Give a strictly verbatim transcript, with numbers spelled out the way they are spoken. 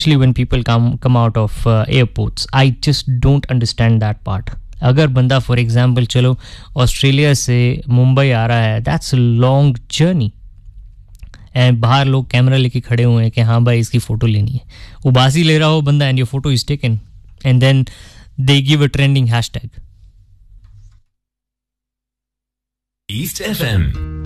especially when people come come out of uh, airports. I just don't understand that part. अगर बंदा for example चलो Australia से मुंबई आ रहा है, that's a long journey, and बाहर लोग कैमरा लेके खड़े हुए हैं कि हाँ भाई इसकी फ़ोटो लेनी है, उबासी ले रहा हो बंदा and your photo is taken and then they give a trending hashtag. East F M